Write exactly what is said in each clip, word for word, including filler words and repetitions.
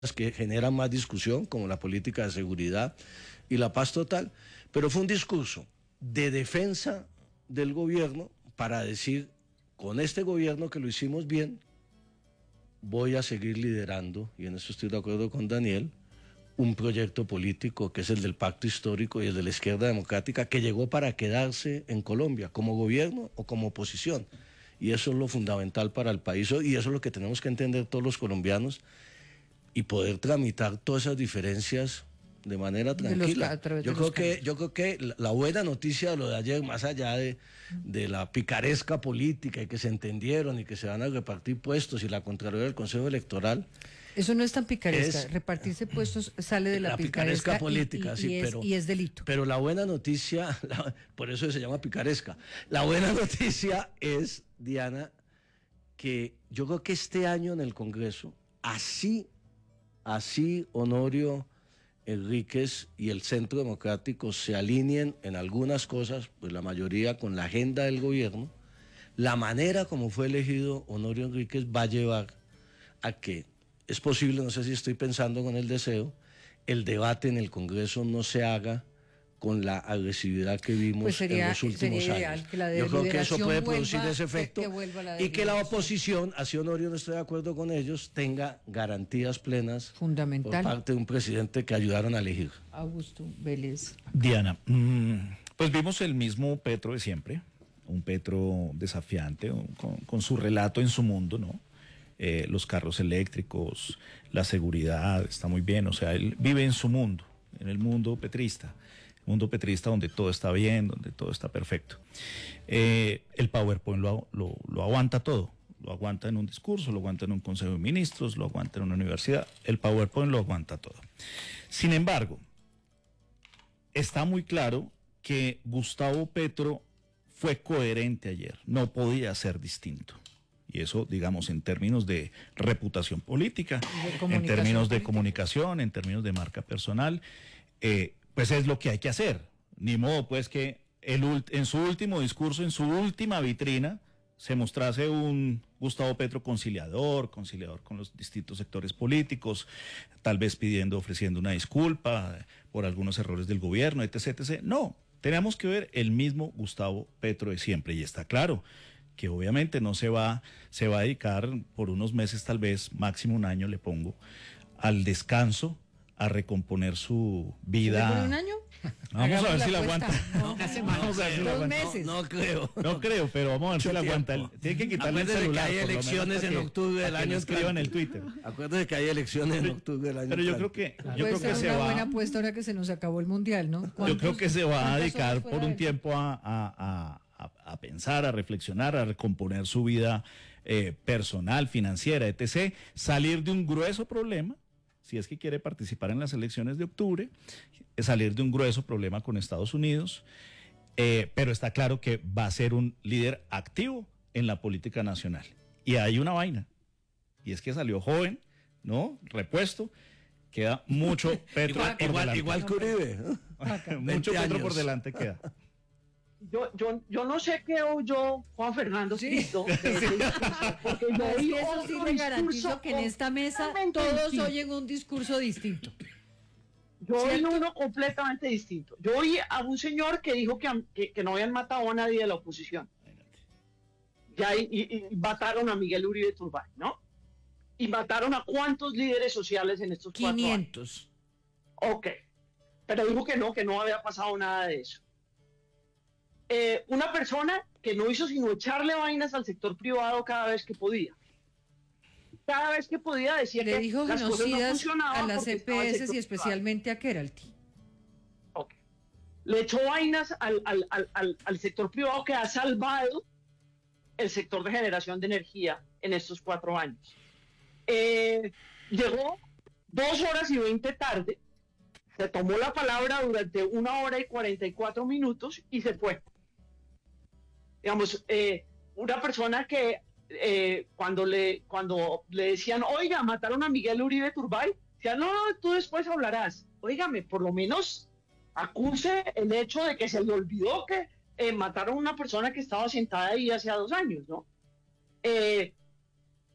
que generan más discusión, como la política de seguridad y la paz total, pero fue un discurso de defensa del gobierno para decir, con este gobierno que lo hicimos bien, voy a seguir liderando, y en eso estoy de acuerdo con Daniel, un proyecto político que es el del pacto histórico y el de la izquierda democrática, que llegó para quedarse en Colombia, como gobierno o como oposición. Y eso es lo fundamental para el país, y eso es lo que tenemos que entender todos los colombianos, y poder tramitar todas esas diferencias de manera tranquila. De los, yo, creo que, yo creo que la, la buena noticia de lo de ayer, más allá de, de la picaresca política y que se entendieron y que se van a repartir puestos y la Contraloría del Consejo Electoral... Eso no es tan picaresca, es, repartirse puestos sale de la, la picaresca, picaresca política, y, y, sí, y es, pero, y es delito. Pero la buena noticia, la, por eso se llama picaresca, la buena noticia es, Diana, que yo creo que este año en el Congreso, así... Así Honorio Enríquez y el Centro Democrático se alineen en algunas cosas, pues la mayoría con la agenda del gobierno, la manera como fue elegido Honorio Enríquez va a llevar a que, es posible, no sé si estoy pensando con el deseo, el debate en el Congreso no se haga con la agresividad que vimos pues sería, en los últimos años. Que la Yo creo que eso puede vuelva, producir ese efecto, que y que la oposición, así Honorio no estoy de acuerdo con ellos, tenga garantías plenas Fundamental. por parte de un presidente que ayudaron a elegir. Augusto Vélez. Diana, mmm, pues vimos el mismo Petro de siempre, un Petro desafiante, un, con, con su relato en su mundo, ¿no? Eh, los carros eléctricos, la seguridad, está muy bien, o sea, él vive en su mundo, en el mundo petrista. Mundo petrista donde todo está bien, donde todo está perfecto. Eh, el PowerPoint lo, lo, lo aguanta todo, lo aguanta en un discurso, lo aguanta en un consejo de ministros, lo aguanta en una universidad, el PowerPoint lo aguanta todo. Sin embargo, está muy claro que Gustavo Petro fue coherente ayer, no podía ser distinto. Y eso, digamos, en términos de reputación política, en términos de comunicación, en términos de marca personal, eh, pues es lo que hay que hacer. Ni modo, pues, que el, en su último discurso, en su última vitrina, se mostrase un Gustavo Petro conciliador, conciliador con los distintos sectores políticos, tal vez pidiendo, ofreciendo una disculpa por algunos errores del gobierno, etc, etcétera. No, tenemos que ver el mismo Gustavo Petro de siempre, y está claro que obviamente no se va, se va a dedicar por unos meses, tal vez, máximo un año le pongo, al descanso, a recomponer su vida. ¿Por un año? Vamos a ver si la aguanta. No, vamos a ver si la aguanta. meses. No, no creo. No creo, pero vamos a ver si la aguanta. Tiene que quitarle el celular. Que hay elecciones en octubre del año. Escriban en el Twitter. Acuérdense que hay elecciones en octubre del año. Pero yo creo que, yo creo que se una va. buena apuesta ahora que se nos acabó el mundial, ¿no? Yo creo que se va a dedicar por un tiempo a, a, a, a pensar, a reflexionar, a recomponer su vida eh, personal, financiera, etcétera. Salir de un grueso problema, si es que quiere participar en las elecciones de octubre, salir de un grueso problema con Estados Unidos, eh, pero está claro que va a ser un líder activo en la política nacional. Y hay una vaina, y es que salió joven, ¿no? Repuesto, queda mucho Petro igual, por igual, delante. Igual que Uribe, ¿no? Mucho Petro por delante queda. Yo, yo, yo no sé qué oyó Juan Fernando sí. Cristo, sí. Porque yo es oí que eso sí le garantizo que en esta mesa todos distinto. Oyen un discurso distinto. Yo oí uno completamente distinto. Yo oí a un señor que dijo que, que, que no habían matado a nadie de la oposición. Ya, y, y, y mataron a Miguel Uribe Turbay, ¿no? Y mataron a cuántos líderes sociales en estos quinientos. Cuatro años. Ok. Pero dijo que no, que no había pasado nada de eso. Eh, una persona que no hizo sino echarle vainas al sector privado cada vez que podía. Cada vez que podía decía Le que dijo las cosas no funcionaban a las porque C P S y especialmente privado. a Keralty. Okay. Le echó vainas al, al, al, al sector privado que ha salvado el sector de generación de energía en estos cuatro años. Eh, llegó dos horas y veinte tarde, se tomó la palabra durante una hora y cuarenta y cuatro minutos y se fue. Digamos, eh, una persona que eh, cuando, le, cuando le decían, oiga, mataron a Miguel Uribe Turbay, decían, no, no, tú después hablarás. Óigame, por lo menos acuse el hecho de que se le olvidó que eh, mataron a una persona que estaba sentada ahí hace dos años, ¿no? Eh,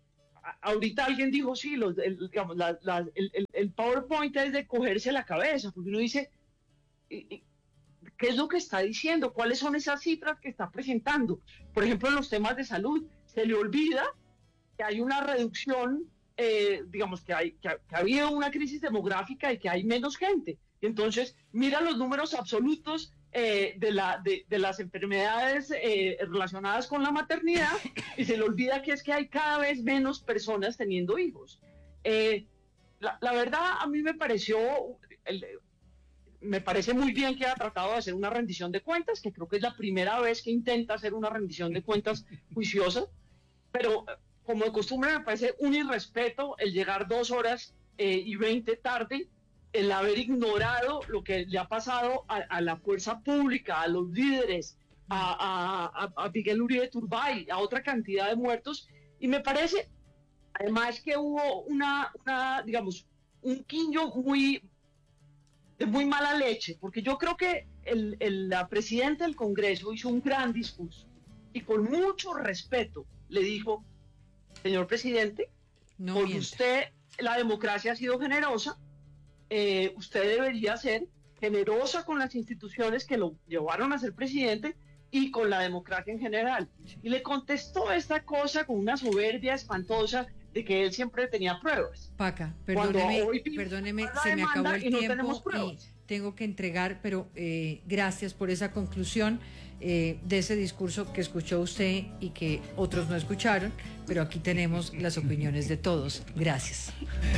ahorita alguien dijo, sí, los, el, digamos, la, la, el, el PowerPoint es de cogerse la cabeza, porque uno dice, ¿qué es lo que está diciendo? ¿Cuáles son esas cifras que está presentando? Por ejemplo, en los temas de salud, se le olvida que hay una reducción, eh, digamos, que, hay, que, ha, que ha habido una crisis demográfica y que hay menos gente. Entonces, mira los números absolutos eh, de, la, de, de las enfermedades eh, relacionadas con la maternidad y se le olvida que es que hay cada vez menos personas teniendo hijos. Eh, la, la verdad, a mí me pareció... El, me parece muy bien que haya tratado de hacer una rendición de cuentas, que creo que es la primera vez que intenta hacer una rendición de cuentas juiciosa, pero como de costumbre me parece un irrespeto el llegar dos horas eh, y veinte tarde, el haber ignorado lo que le ha pasado a, a la fuerza pública, a los líderes, a, a, a Miguel Uribe Turbay, a otra cantidad de muertos, y me parece además que hubo una, una digamos, un quinjo muy... de muy mala leche, porque yo creo que el, el, la presidenta del Congreso hizo un gran discurso y con mucho respeto le dijo, señor presidente, no por miente. usted la democracia ha sido generosa, eh, usted debería ser generosa con las instituciones que lo llevaron a ser presidente y con la democracia en general. Y le contestó esta cosa con una soberbia espantosa de que él siempre tenía pruebas. Paca, perdóneme, hoy perdóneme, se me acabó el y no tiempo tenemos y pruebas. tengo que entregar, pero eh, gracias por esa conclusión eh, de ese discurso que escuchó usted y que otros no escucharon, pero aquí tenemos las opiniones de todos. Gracias.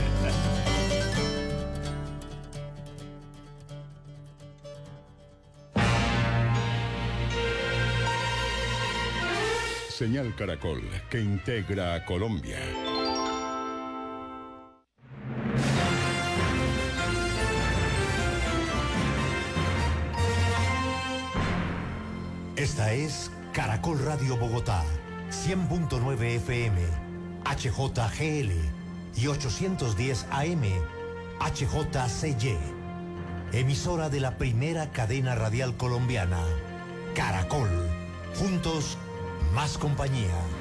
Señal Caracol, que integra a Colombia. Esta es Caracol Radio Bogotá, cien punto nueve F M, H J G L y ochocientos diez A M, H J C Y. Emisora de la primera cadena radial colombiana, Caracol. Juntos, más compañía.